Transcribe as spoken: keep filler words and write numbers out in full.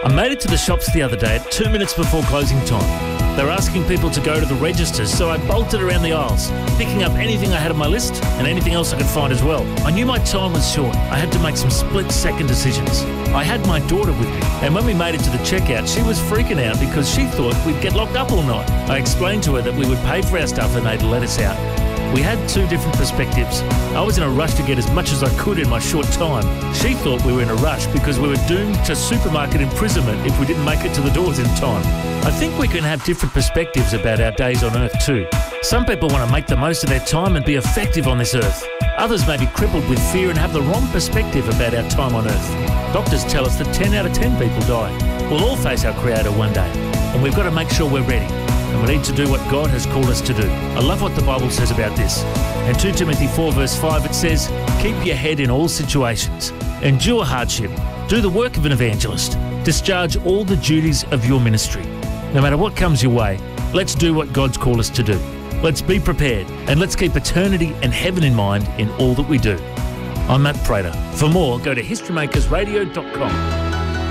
I made it to the shops the other day at two minutes before closing time. They were asking people to go to the registers, so I bolted around the aisles, picking up anything I had on my list and anything else I could find as well. I knew my time was short. I had to make some split-second decisions. I had my daughter with me, and when we made it to the checkout, she was freaking out because she thought we'd get locked up all night. I explained to her that we would pay for our stuff and they'd let us out. We had two different perspectives. I was in a rush to get as much as I could in my short time. She thought we were in a rush because we were doomed to supermarket imprisonment if we didn't make it to the doors in time. I think we can have different perspectives about our days on Earth too. Some people want to make the most of their time and be effective on this Earth. Others may be crippled with fear and have the wrong perspective about our time on Earth. Doctors tell us that ten out of ten people die. We'll all face our Creator one day, and we've got to make sure we're ready. And we need to do what God has called us to do. I love what the Bible says about this. In two Timothy four verse five it says, "Keep your head in all situations. Endure hardship. Do the work of an evangelist. Discharge all the duties of your ministry." No matter what comes your way, let's do what God's called us to do. Let's be prepared, and let's keep eternity and heaven in mind in all that we do. I'm Matt Prater. For more, go to history makers radio dot com.